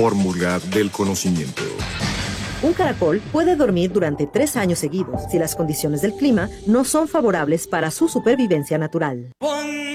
fórmula del conocimiento. Un caracol puede dormir durante 3 años seguidos si las condiciones del clima no son favorables para su supervivencia natural.